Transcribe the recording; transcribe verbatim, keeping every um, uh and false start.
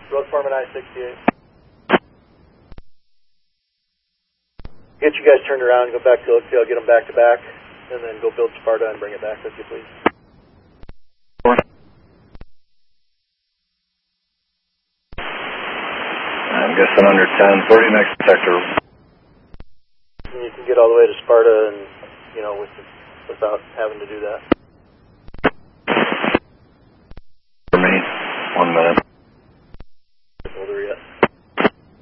Road Foreman I sixty-eight. Get you guys turned around, go back to Oakdale, get them back to back, and then go build Sparta and bring it back with you, please. I'm guessing under ten thirty next sector. And you can get all the way to Sparta and, you know, with, without having to do that. For me, one minute.